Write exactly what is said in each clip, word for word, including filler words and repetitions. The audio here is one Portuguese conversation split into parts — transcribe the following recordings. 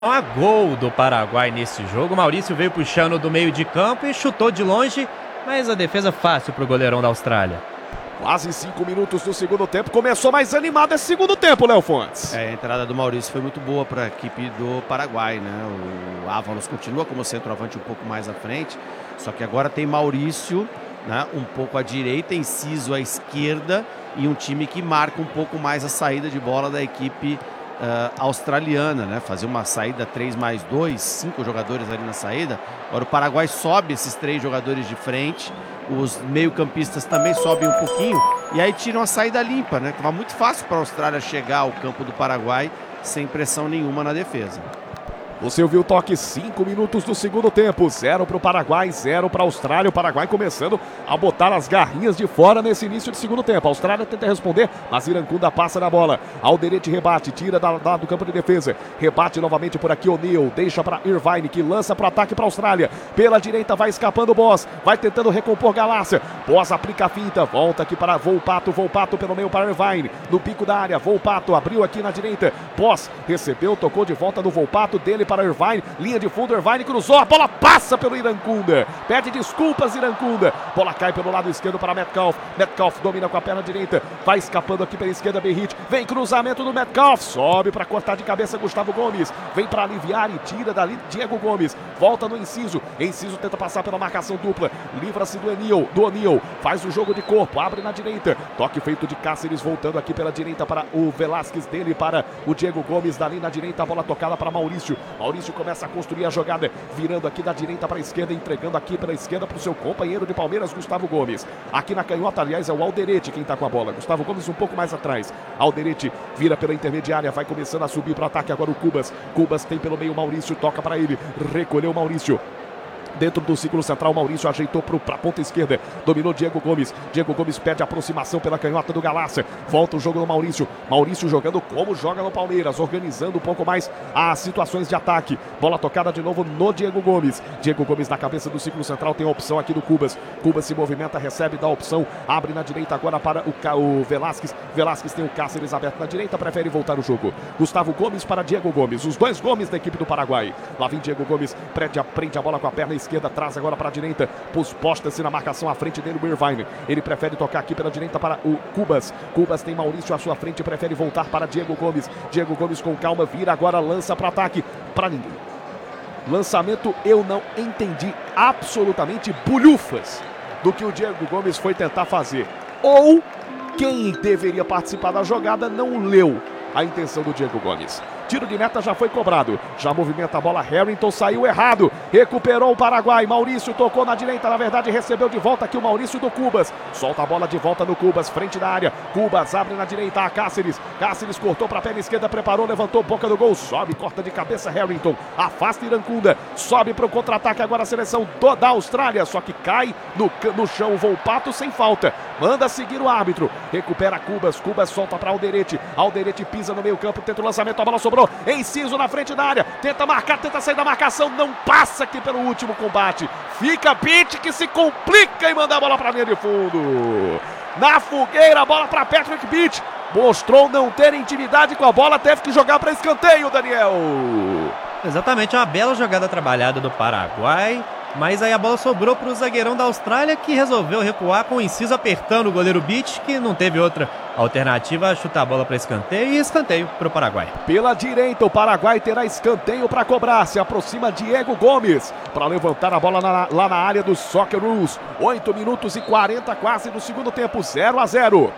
A gol do Paraguai nesse jogo. Maurício veio puxando do meio de campo e chutou de longe, mas a defesa fácil para o goleirão da Austrália. Quase cinco minutos do segundo tempo. Começou mais animado esse segundo tempo, Léo Fontes. É, a entrada do Maurício foi muito boa para a equipe do Paraguai, né? O Ávalos continua como centroavante um pouco mais à frente, só que agora tem Maurício, né, um pouco à direita, Enciso à esquerda e um time que marca um pouco mais a saída de bola da equipe uh, australiana, né? Fazer uma saída três mais dois, cinco jogadores ali na saída. Agora o Paraguai sobe esses três jogadores de frente, os meio-campistas também sobem um pouquinho e aí tiram a saída limpa, né? Que vai muito fácil para a Austrália chegar ao campo do Paraguai sem pressão nenhuma na defesa. Você ouviu o toque, cinco minutos do segundo tempo, zero para o Paraguai, zero para a Austrália. O Paraguai começando a botar as garrinhas de fora nesse início de segundo tempo. A Austrália tenta responder, mas Iracunda passa na bola. Alderete rebate, tira da, da, do campo de defesa. Rebate novamente por aqui, O'Neal, deixa para Irvine, que lança para o ataque para a Austrália. Pela direita vai escapando o Boss, vai tentando recompor Galácia. Boss aplica a finta, volta aqui para Volpato, Volpato pelo meio para Irvine. No pico da área, Volpato abriu aqui na direita. Boss recebeu, tocou de volta no Volpato dele para Irvine, linha de fundo, Irvine cruzou, a bola passa pelo Iracunda, pede desculpas Iracunda, bola cai pelo lado esquerdo para Metcalf, Metcalf domina com a perna direita, vai escapando aqui pela esquerda, Berrit, vem cruzamento do Metcalf, sobe para cortar de cabeça Gustavo Gomes, vem para aliviar e tira dali Diego Gomes, volta no Enciso, Enciso tenta passar pela marcação dupla, livra-se do O'Neal, do O'Neal, faz o jogo de corpo, abre na direita, toque feito de Cáceres, voltando aqui pela direita para o Velasquez, dele para o Diego Gomes, dali na direita, a bola tocada para Maurício, Maurício começa a construir a jogada, virando aqui da direita para a esquerda, entregando aqui pela esquerda para o seu companheiro de Palmeiras, Gustavo Gomes. Aqui na canhota, aliás, é o Alderete quem está com a bola. Gustavo Gomes um pouco mais atrás. Alderete vira pela intermediária, vai começando a subir para o ataque agora o Cubas. Cubas tem pelo meio o Maurício, toca para ele, recolheu o Maurício. Dentro do círculo central, Maurício ajeitou para a ponta esquerda, dominou Diego Gomes, Diego Gomes pede aproximação pela canhota do Galácia, volta o jogo do Maurício, Maurício jogando como joga no Palmeiras, organizando um pouco mais as situações de ataque, bola tocada de novo no Diego Gomes, Diego Gomes na cabeça do círculo central, tem a opção aqui do Cubas, Cubas se movimenta, recebe, dá a opção, abre na direita agora para o, o Velasquez, Velasquez tem o Cáceres aberto na direita, prefere voltar o jogo, Gustavo Gomes para Diego Gomes, os dois Gomes da equipe do Paraguai, lá vem Diego Gomes, prende a, prende a bola com a perna esquerda, traz agora para a direita, posta-se na marcação à frente dele o Irvine, ele prefere tocar aqui pela direita para o Cubas, Cubas tem Maurício à sua frente, prefere voltar para Diego Gomes, Diego Gomes com calma, vira agora, lança para ataque, para ninguém, lançamento eu não entendi absolutamente bulhufas do que o Diego Gomes foi tentar fazer, ou quem deveria participar da jogada não leu a intenção do Diego Gomes. Tiro de meta já foi cobrado, já movimenta a bola, Harrington saiu errado, recuperou o Paraguai, Maurício tocou na direita, na verdade recebeu de volta aqui o Maurício do Cubas, solta a bola de volta no Cubas, frente da área, Cubas abre na direita, a Cáceres, Cáceres cortou para a perna esquerda, preparou, levantou, boca do gol, sobe, corta de cabeça Harrington, afasta Iracunda, sobe para o contra-ataque agora a seleção do, da Austrália, só que cai no, no chão o Volpato sem falta, manda seguir o árbitro, recupera Cubas, Cubas solta para Alderete, Alderete pisa no meio campo, tenta o lançamento, a bola sobrou, Enciso na frente da área, tenta marcar, tenta sair da marcação, não passa aqui pelo último combate, fica Pitt que se complica e manda a bola para a linha de fundo, na fogueira, a bola para Patrick Pitt, mostrou não ter intimidade com a bola, teve que jogar para escanteio, Daniel. Exatamente, uma bela jogada trabalhada do Paraguai, mas aí a bola sobrou para o zagueirão da Austrália, que resolveu recuar com o Enciso apertando o goleiro Beach, que não teve outra alternativa a chutar a bola para escanteio, e escanteio para o Paraguai. Pela direita, o Paraguai terá escanteio para cobrar, se aproxima Diego Gomes para levantar a bola na, lá na área do Socceroos. oito minutos e quarenta quase do segundo tempo, zero a zero.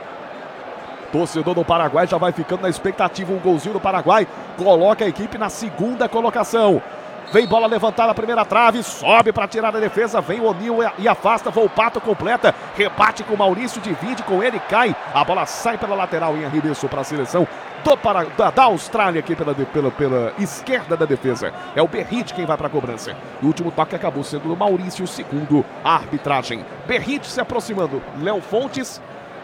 Torcedor do Paraguai já vai ficando na expectativa, um golzinho do Paraguai, coloca a equipe na segunda colocação. Vem bola levantada na primeira trave, sobe para tirar a defesa, vem o O'Neal e afasta, Volpato completa, rebate com o Maurício, divide com ele, cai, a bola sai pela lateral em arremesso para a seleção do para, da, da Austrália aqui pela, pela, pela esquerda da defesa. É o Berrit quem vai para a cobrança. O último toque acabou sendo do Maurício, segundo a arbitragem. Berrit se aproximando, Léo Fontes.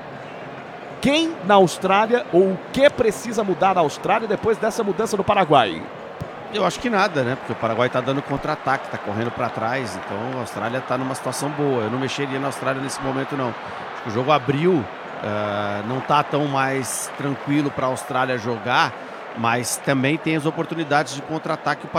Quem na Austrália ou o que precisa mudar na Austrália depois dessa mudança no Paraguai? Eu acho que nada, né? Porque o Paraguai está dando contra-ataque, está correndo para trás, então a Austrália está numa situação boa. Eu não mexeria na Austrália nesse momento, não. Acho que o jogo abriu, uh, não está tão mais tranquilo para a Austrália jogar, mas também tem as oportunidades de contra-ataque.